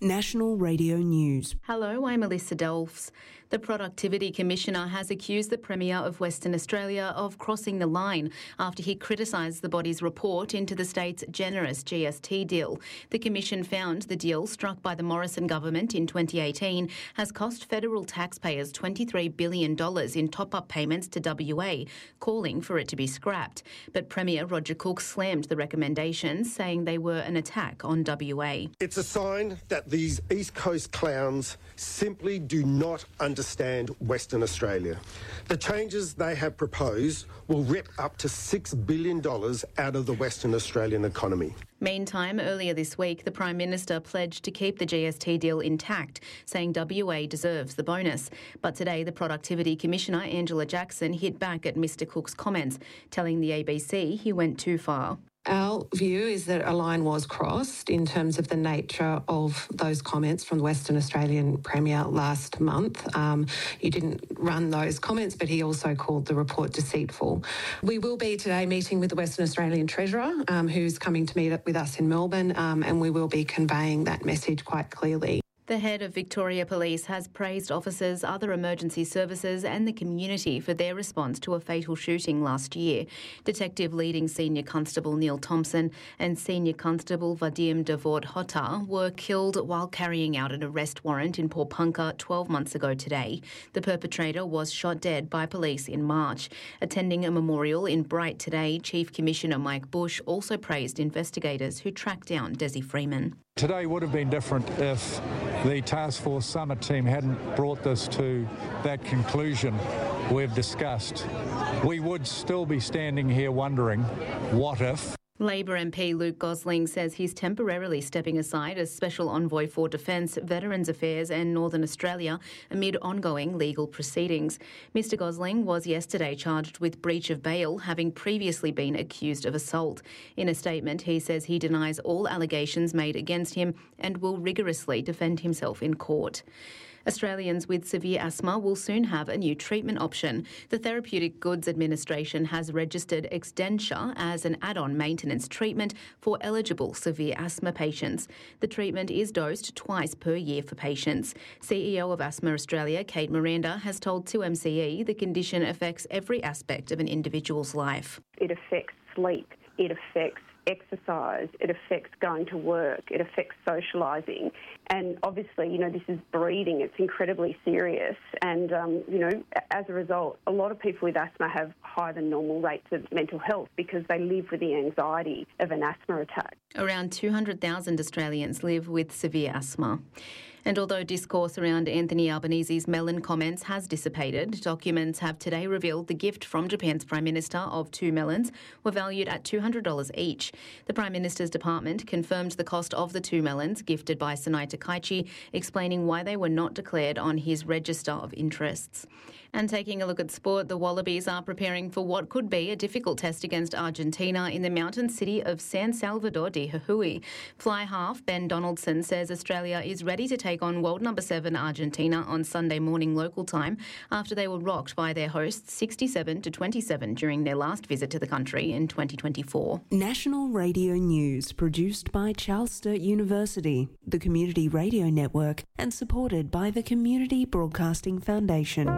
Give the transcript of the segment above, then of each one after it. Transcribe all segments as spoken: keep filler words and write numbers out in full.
National Radio News. Hello, I'm Melissa Delfs. The Productivity Commissioner has accused the Premier of Western Australia of crossing the line after he criticised the body's report into the state's generous G S T deal. The Commission found the deal struck by the Morrison government in twenty eighteen has cost federal taxpayers twenty-three billion dollars in top-up payments to W A, calling for it to be scrapped. But Premier Roger Cook slammed the recommendations, saying they were an attack on W A. It's a sign that these East Coast clowns simply do not understand Western Australia. The changes they have proposed will rip up to six billion dollars out of the Western Australian economy. Meantime, earlier this week, the Prime Minister pledged to keep the G S T deal intact, saying W A deserves the bonus. But today, the Productivity Commissioner, Angela Jackson, hit back at Mr Cook's comments, telling the A B C he went too far. Our view is that a line was crossed in terms of the nature of those comments from the Western Australian Premier last month. Um, he didn't run those comments, but he also called the report deceitful. We will be today meeting with the Western Australian Treasurer, um, who's coming to meet up with us in Melbourne, um, and we will be conveying that message quite clearly. The head of Victoria Police has praised officers, other emergency services and the community for their response to a fatal shooting last year. Detective leading Senior Constable Neil Thompson and Senior Constable Vadim Davort Hotar were killed while carrying out an arrest warrant in Pawnpukka twelve months ago today. The perpetrator was shot dead by police in March. Attending a memorial in Bright today, Chief Commissioner Mike Bush also praised investigators who tracked down Desi Freeman. Today would have been different if the Task Force Summit team hadn't brought this to that conclusion we've discussed. We would still be standing here wondering, what if? Labor M P Luke Gosling says he's temporarily stepping aside as Special Envoy for Defence, Veterans Affairs and Northern Australia amid ongoing legal proceedings. Mister Gosling was yesterday charged with breach of bail, having previously been accused of assault. In a statement, he says he denies all allegations made against him and will rigorously defend himself in court. Australians with severe asthma will soon have a new treatment option. The Therapeutic Goods Administration has registered Exdenture as an add-on maintenance treatment for eligible severe asthma patients. The treatment is dosed twice per year for patients. C E O of Asthma Australia, Kate Miranda, has told two M C E the condition affects every aspect of an individual's life. It affects sleep, it affects exercise, it affects going to work, it affects socialising. And obviously, you know, this is breathing, it's incredibly serious. And, um, you know, as a result, a lot of people with asthma have higher than normal rates of mental health because they live with the anxiety of an asthma attack. Around two hundred thousand Australians live with severe asthma. And although discourse around Anthony Albanese's melon comments has dissipated, documents have today revealed the gift from Japan's Prime Minister of two melons were valued at two hundred dollars each. The Prime Minister's department confirmed the cost of the two melons gifted by Sonai Takaichi, explaining why they were not declared on his register of interests. And taking a look at sport, the Wallabies are preparing for what could be a difficult test against Argentina in the mountain city of San Salvador de Jujuy. Fly half Ben Donaldson says Australia is ready to take on world number seven Argentina on Sunday morning local time after they were rocked by their hosts sixty-seven to twenty-seven during their last visit to the country in twenty twenty-four. National Radio News, produced by Charles Sturt University, the Community Radio Network, and supported by the Community Broadcasting Foundation.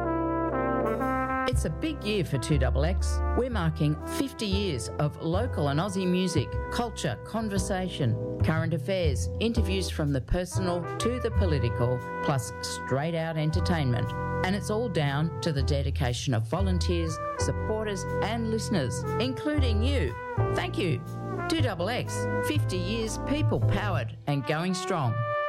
It's a big year for two X X. We're marking fifty years of local and Aussie music, culture, conversation, current affairs, interviews from the personal to the political, plus straight-out entertainment. And it's all down to the dedication of volunteers, supporters and listeners, including you. Thank you. two X X, fifty years people-powered and going strong.